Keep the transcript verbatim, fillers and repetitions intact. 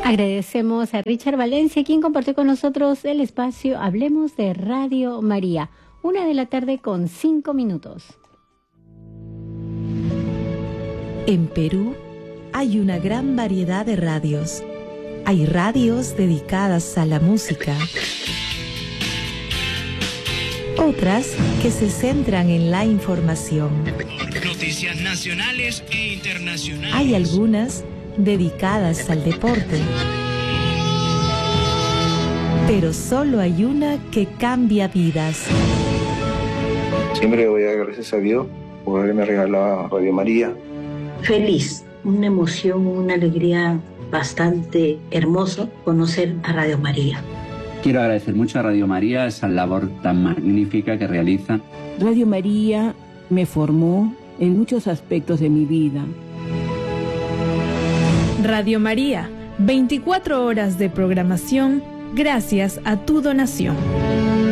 Agradecemos a Richard Valencia, quien compartió con nosotros el espacio Hablemos de Radio María. Una de la tarde con cinco minutos. En Perú hay una gran variedad de radios. Hay radios dedicadas a la música, otras que se centran en la información. Noticias nacionales e internacionales. Hay algunas dedicadas al deporte. Pero solo hay una que cambia vidas. Siempre voy a dar gracias a Dios por haberme regalado Radio María. Feliz, una emoción, una alegría bastante hermoso conocer a Radio María. Quiero agradecer mucho a Radio María esa labor tan magnífica que realiza. Radio María me formó en muchos aspectos de mi vida. Radio María, veinticuatro horas de programación gracias a tu donación.